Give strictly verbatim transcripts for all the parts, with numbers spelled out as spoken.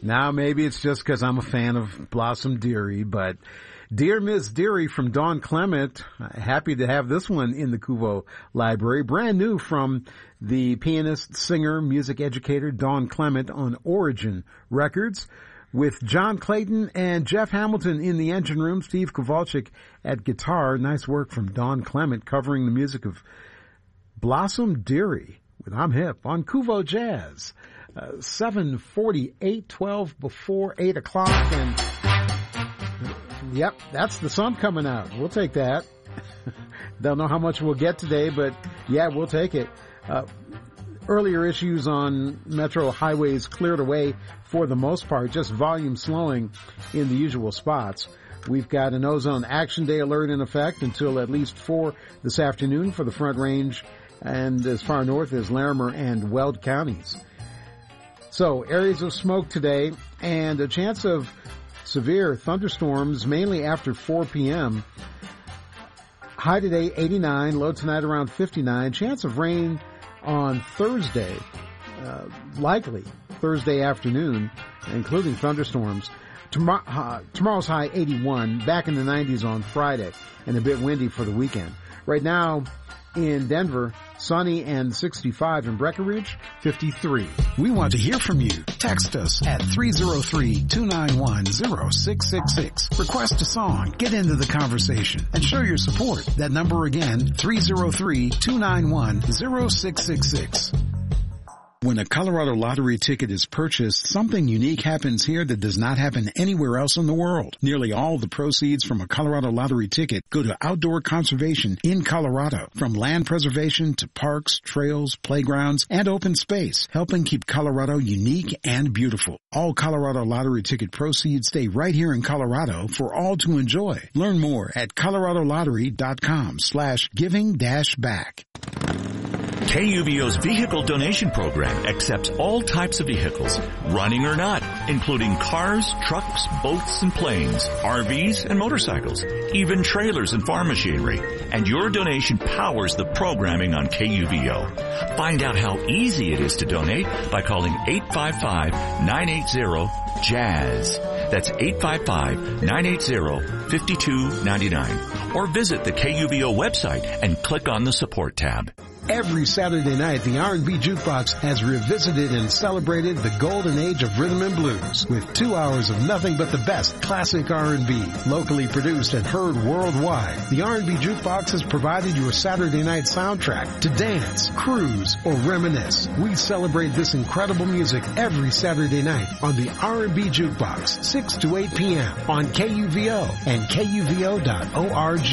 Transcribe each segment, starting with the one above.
Now, maybe it's just because I'm a fan of Blossom Dearie, but Dear Miss Dearie from Dawn Clement, happy to have this one in the Kuvo library. Brand new from the pianist, singer, music educator Dawn Clement on Origin Records, with John Clayton and Jeff Hamilton in the engine room, Steve Kowalczyk at guitar. Nice work from Dawn Clement covering the music of Blossom Dearie with I'm Hip on Kuvo Jazz. Uh, seven forty-eight, twelve before eight o'clock, and yep, that's the sun coming out. We'll take that. Don't know how much we'll get today, but yeah, we'll take it. Uh, earlier issues on Metro highways cleared away for the most part, just volume slowing in the usual spots. We've got an ozone action day alert in effect until at least four this afternoon for the Front Range and as far north as Larimer and Weld counties. So, areas of smoke today and a chance of severe thunderstorms mainly after four p.m. High today eighty-nine, low tonight around fifty-nine. Chance of rain on Thursday, uh, likely Thursday afternoon, including thunderstorms. Tomorrow, uh, tomorrow's high eighty-one, back in the nineties on Friday, and a bit windy for the weekend. Right now in Denver, sunny and sixty-five. In Breckenridge, fifty-three. We want to hear from you. Text us at three oh three, two nine one, oh six six six. Request a song, get into the conversation, and show your support. That number again, three oh three, two nine one, oh six six six. When a Colorado lottery ticket is purchased, something unique happens here that does not happen anywhere else in the world. Nearly all the proceeds from a Colorado lottery ticket go to outdoor conservation in Colorado, from land preservation to parks, trails, playgrounds, and open space, helping keep Colorado unique and beautiful. All Colorado lottery ticket proceeds stay right here in Colorado for all to enjoy. Learn more at coloradolottery.com slash giving dash back. K U V O's vehicle donation program accepts all types of vehicles, running or not, including cars, trucks, boats, and planes, R Vs, and motorcycles, even trailers and farm machinery. And your donation powers the programming on K U V O. Find out how easy it is to donate by calling eight five five, nine eight zero, jazz. That's eight five five, nine eight zero, five two nine nine. Or visit the K U V O website and click on the support tab. Every Saturday night, the R and B Jukebox has revisited and celebrated the golden age of rhythm and blues with two hours of nothing but the best classic R and B, locally produced and heard worldwide. The R and B Jukebox has provided your Saturday night soundtrack to dance, cruise, or reminisce. We celebrate this incredible music every Saturday night on the R and B Jukebox, six to eight p.m. on K U V O and K U V O dot org.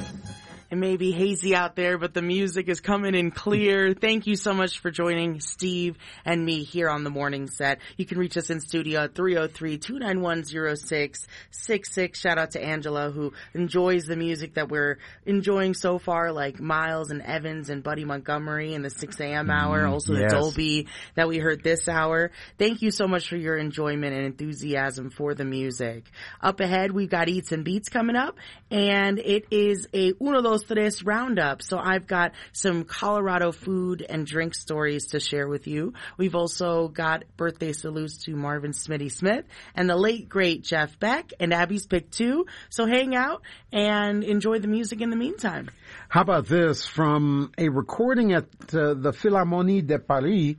It may be hazy out there, but the music is coming in clear. Thank you so much for joining Steve and me here on the morning set. You can reach us in studio at three oh three, two nine one, oh six six six. Shout out to Angela, who enjoys the music that we're enjoying so far, like Miles and Evans and Buddy Montgomery in the six a.m. hour. Mm, also yes. the Dolby that we heard this hour. Thank you so much for your enjoyment and enthusiasm for the music. Up ahead, we've got Eats and Beats coming up, and it is a uno dos tres roundup. So I've got some Colorado food and drink stories to share with you. We've also got birthday salutes to Marvin Smitty Smith and the late great Jeff Beck and Abby's Pick Two. So hang out and enjoy the music in the meantime. How about this from a recording at uh, the Philharmonie de Paris?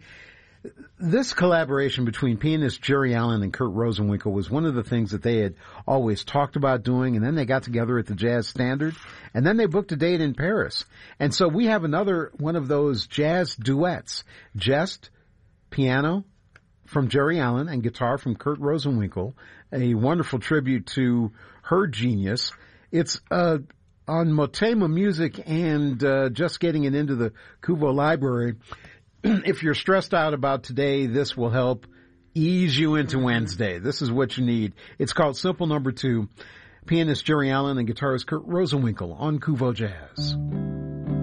This collaboration between pianist Jerry Allen and Kurt Rosenwinkel was one of the things that they had always talked about doing, and then they got together at the Jazz Standard, and then they booked a date in Paris. And so we have another one of those jazz duets, just piano from Jerry Allen and guitar from Kurt Rosenwinkel, a wonderful tribute to her genius. It's uh, on Motema Music and uh, just getting it into the Kuvo library. If you're stressed out about today, this will help ease you into Wednesday. This is what you need. It's called Simple Number Two. Pianist Jerry Allen and guitarist Kurt Rosenwinkel on Kuvo Jazz.